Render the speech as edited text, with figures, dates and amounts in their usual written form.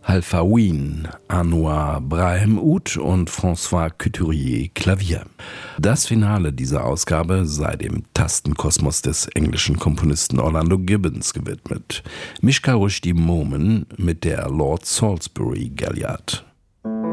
Halfawin, Anouar Brahim Oud und François Couturier Klavier. Das Finale dieser Ausgabe sei dem Tastenkosmos des englischen Komponisten Orlando Gibbons gewidmet. Mishka Rushdie Momen mit der Lord Salisbury Galliard.